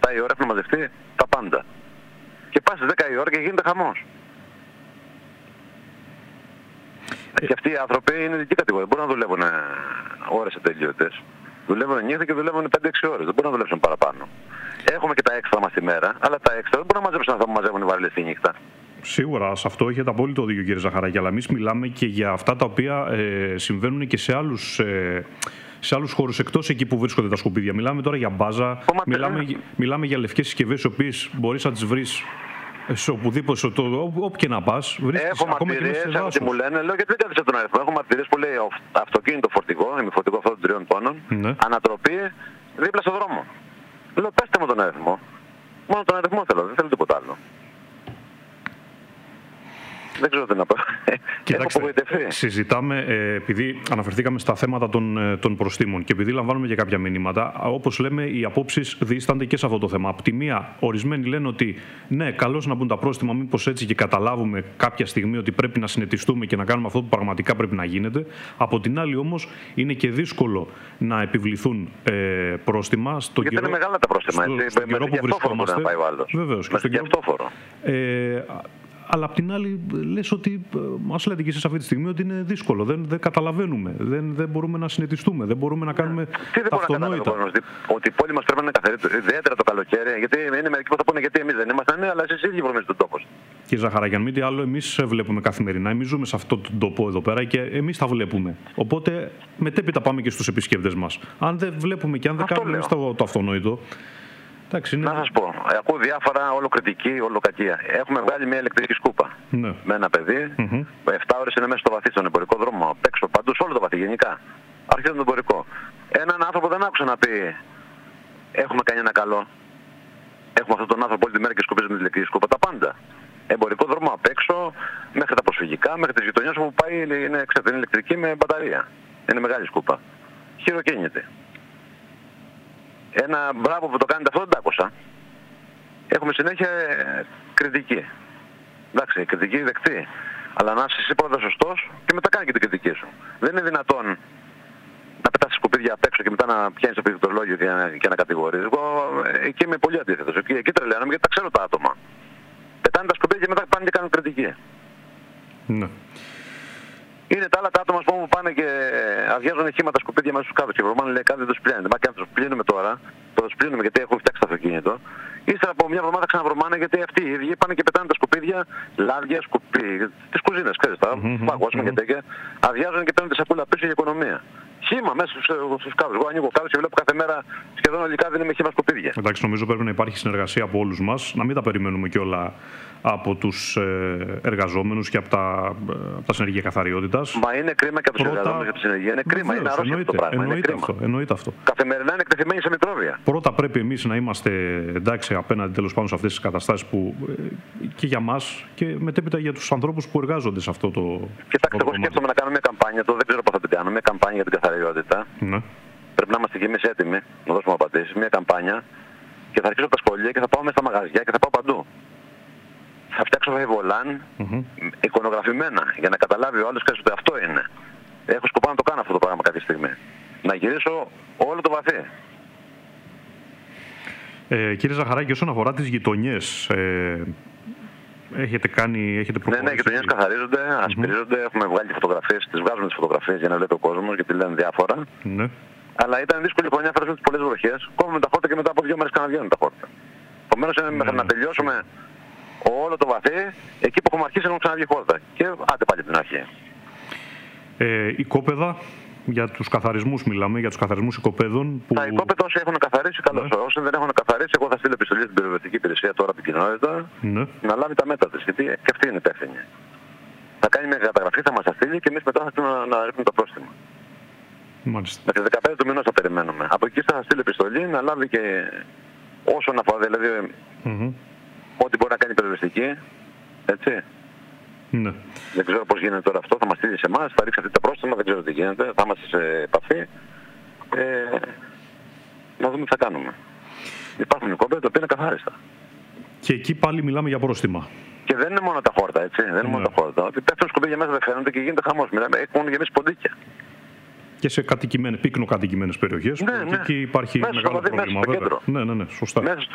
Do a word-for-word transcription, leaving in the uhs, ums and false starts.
επτά η ώρα έχουν μαζευτεί τα πάντα. Και πας στις δέκα η ώρα και γίνεται χαμός. Ε... Και αυτοί οι άνθρωποι είναι ειδική κατηγορία. Μπορούν να δουλεύουν ώρες ατελείωτες. Δουλεύουν νύχτα και δουλεύουν πέντε έξι ώρες. Δεν μπορούν να δουλέψουν παραπάνω. Έχουμε και τα έξτρα μας τη μέρα, αλλά τα έξτρα δεν μπορούν να μαζέψουν αυτά που μαζεύουν οι βαρύλες τη νύχτα. Σίγουρα, σε αυτό έχετε απόλυτο δίκιο, κύριε Ζαχαράκη, αλλά εμείς μιλάμε και για αυτά τα οποία ε, συμβαίνουν και σε άλλους, ε, σε άλλους χώρους εκτός εκεί που βρίσκονται τα σκουπίδια. Μιλάμε τώρα για μπάζα, μιλάμε, μιλάμε για λευκές συσκευές, οι οποίες μπορείς να τις βρεις σε οπουδήποτε, σε το, όπου και να πας. Έχω μαρτυρίες, ό,τι μου λένε, λέω γιατί δεν κάθισα τον αριθμό. Έχω μαρτυρίες που λέει αυτοκίνητο φορτηγό, ημιφορτηγό αυτών των τριών τόνων, ναι. Ανατροπή, δίπλα στον δρόμο. Λέω πέστε μου τον αριθμό. Μόνο τον αριθμό θέλω, δεν θέλω τίποτα άλλο. Δεν ξέρω τι να πω. Κοιτάξτε, συζητάμε, ε, επειδή αναφερθήκαμε στα θέματα των, των προστίμων και επειδή λαμβάνουμε και κάποια μηνύματα, όπως λέμε, οι απόψεις διήστανται και σε αυτό το θέμα. Από τη μία, ορισμένοι λένε ότι ναι, καλώς να μπουν τα πρόστιμα, μήπως έτσι και καταλάβουμε κάποια στιγμή ότι πρέπει να συνετιστούμε και να κάνουμε αυτό που πραγματικά πρέπει να γίνεται. Από την άλλη, όμως, είναι και δύσκολο να επιβληθούν ε, πρόστιμα. Στον Γιατί καιρό, είναι μεγάλα τα πρόστιμα. Στο, στον καιρό που βρισκόμαστε. Βεβαίως. Και στον καιρό. Ε, αλλά απ' την άλλη, λες ότι μας λέτε και εσείς αυτή τη στιγμή ότι είναι δύσκολο. Δεν, δεν καταλαβαίνουμε. Δεν, δεν μπορούμε να συνετιστούμε. Δεν μπορούμε να κάνουμε τι τα αυτονόητα. Ότι η πόλη μας πρέπει να είναι καθαρή, ιδιαίτερα το καλοκαίρι. Γιατί είναι μερικοί που θα πούνε γιατί εμείς δεν ήμασταν, ναι, αλλά εσείς ίδιοι βρούμε τον τόπο. Κύριε Ζαχαράκη, αν μη τι άλλο, εμείς βλέπουμε καθημερινά. Εμείς ζούμε σε αυτόν τον τόπο εδώ πέρα και εμείς τα βλέπουμε. Οπότε μετέπειτα πάμε και στους επισκέπτες μας. Αν δεν βλέπουμε και αν δεν αυτό κάνουμε εμείς το, το αυτονόητο. Εντάξει, είναι... Να σας πω, ακούω διάφορα, όλο κριτική, όλο κακία. Έχουμε βγάλει μια ηλεκτρική σκούπα. Ναι. Με ένα παιδί, mm-hmm. επτά ώρες είναι μέσα στο βαθύ, στον εμπορικό δρόμο, απ' έξω, παντού, σε όλο το βαθύ, γενικά. Αρχίζει τον εμπορικό. Έναν άνθρωπο δεν άκουσα να πει, έχουμε κάνει ένα καλό. Έχουμε αυτόν τον άνθρωπο όλη τη μέρα και σκουπίζει με την ηλεκτρική σκούπα. Τα πάντα. Εμπορικό δρόμο απ' έξω, μέχρι τα προσφυγικά, μέχρι τις γειτονιές όπου πάει είναι, ξέρετε, είναι ηλεκτρική με μπαταρία. Είναι μεγάλη σκούπα. Χειροκίνητη. Ένα μπράβο που το κάνετε αυτό δεν το άκουσα. Έχουμε συνέχεια κριτική. Εντάξει, κριτική δεκτή. Αλλά να είσαι πρώτα σωστός και μετά κάνει και την κριτική σου. Δεν είναι δυνατόν να πετάς σκουπίδια απ' έξω και μετά να πιάνεις το πληκτρολόγιο και να, και να κατηγορείς. Εγώ εκεί είμαι πολύ αντίθετος. Εκεί, εκεί τρελαίνομαι γιατί τα ξέρω τα άτομα. Πετάνε τα σκουπίδια και μετά πάνε και κάνουν κριτική. Ναι. Είναι τα άλλα τα άτομα που πάνε και αδειάζουν χήματα σκουπίδια μέσα στους κάδους και βρωμάνε λέει κάτι δεν τους πλύνεται. Μα και αν τους πλύνουμε τώρα, θα τους πλύνουμε γιατί έχουν φτιάξει το αυτοκίνητο. Ύστερα από μια εβδομάδα ξαναβρωμάνε γιατί αυτοί οι ίδιοι πάνε και πετάνε τα σκουπίδια, λάδια, σκουπί, τις κουζίνες, ξέρεις τα, παγώσουμε και τέτοια. Αδειάζουν και παίρνουν τη σακούλα πίσω για οικονομία. Χύμα μέσα στους κάδους. Εγώ ανοίγω κάδους και βλέπω κάθε μέρα σχεδόν όλοι οι κάδοι είναι με χύμα σκουπίδια. Εντάξει, νομίζω πρέπει να υπάρχει συνεργασία από όλους μας, να μην τα περιμένουμε κιόλα από τους εργαζόμενους και από τα, από τα συνεργεία καθαριότητας. Μα είναι κρίμα και από τους εργαζόμενους και από τη συνεργεία. Είναι κρίμα, βεβαίως, είναι αρρώστιο το πράγμα. Εννοείται, είναι κρίμα. Αυτό, εννοείται αυτό. Καθημερινά είναι εκτεθειμένοι σε μικρόβια. Πρώτα πρέπει εμείς να είμαστε εντάξει απέναντι τέλος πάντων σε αυτές τις καταστάσεις που και για μας και μετέπειτα για τους ανθρώπους που εργάζονται σε αυτό το. Κοιτάξτε, εγώ σκέφτομαι να κάνω μια καμπάνια, το δεν ξέρω πώς θα την κάνω, μια καμπάνια για την καθαριότητα. Ναι. Πρέπει να είμαστε και εμείς έτοιμοι να δώσουμε απαντήσεις. Μια καμπάνια και θα αρχίσω από τα σχολεία και θα πάω μέσα στα μαγαζιά και θα πάω παντού. Θα φτιάξω βολάν mm-hmm. εικονογραφημένα για να καταλάβει ο άλλος ότι αυτό είναι. Έχω σκοπό να το κάνω αυτό το πράγμα κάποια στιγμή. Να γυρίσω όλο το βαθύ. Ε, κύριε Ζαχαράκη, όσον αφορά τις γειτονιές, ε, έχετε κάνει, έχετε προχωρήσει? Ναι, ναι, οι γειτονιές καθαρίζονται, ασπρίζονται, mm-hmm. έχουμε βγάλει φωτογραφίες, τις βγάζουμε τις φωτογραφίες για να βλέπει ο κόσμος γιατί λένε διάφορα. Ναι. Αλλά ήταν δύσκολη χρονιά φέτος με τις πολλές βροχές. Κόβουμε τα χόρτα και μετά από δύο μέρες ξαναβγαίνουν τα χόρτα. Επομένως είναι μέχρι να τελειώσουμε όλο το βαθύ, εκεί που έχουμε αρχίσει να ξαναβγεί χόρτα. Και άντε πάλι από την αρχή. Ε, οικόπεδα, για τους καθαρισμούς μιλάμε, για τους καθαρισμούς οικοπαίδων. Που... Τα οικόπεδα όσοι έχουν καθαρίσει, καλώς. Ναι. Όσοι δεν έχουν καθαρίσει, εγώ θα στείλω επιστολή στην περιβαλλοντική υπηρεσία τώρα από την κοινότητα ναι. να λάβει τα μέτρα της. Γιατί και αυτή είναι υπεύθυνη. Θα κάνει μια καταγραφή, θα μας τα στείλει και εμείς μετά θα στείλουμε να, να ρίχνουμε το πρόστιμο. Μάλιστα. Με τις δεκαπέντε του μηνός θα περιμένουμε. Από εκεί θα στείλει επιστολή να λάβει και όσον αφορά δηλαδή mm-hmm. ό,τι μπορεί να κάνει περιοριστική. Έτσι. Ναι. Δεν ξέρω πώς γίνεται τώρα αυτό, θα μας στείλει σε εμάς, θα ρίξει αυτή τα πρόστιμα, δεν ξέρω τι γίνεται, θα είμαστε σε επαφή. Ε, να δούμε τι θα κάνουμε. Υπάρχουν οικόπεδα τα οποία είναι καθάριστα. Και εκεί πάλι μιλάμε για πρόστιμα. Και δεν είναι μόνο τα χόρτα, έτσι. Δεν είναι ναι. μόνο τα χόρτα. Ότι πέφτουν σκουπίδια μέσα δεν φαίνονται και γίνεται χαμός. Μιλάμε, έχουν γεμίσει ποντίκια. Και σε κατοικημένες, πύκνο κατοικημένες περιοχές. Ναι, ναι. Εκεί υπάρχει μέσα μεγάλο στο, πρόβλημα. Μέσα στο κέντρο. Ναι, ναι, ναι, σωστά. Μέσα στο